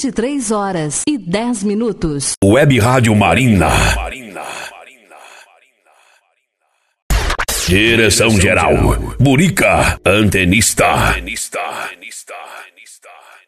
23h10. Web Rádio Marina. Direção geral, Burica, antenista.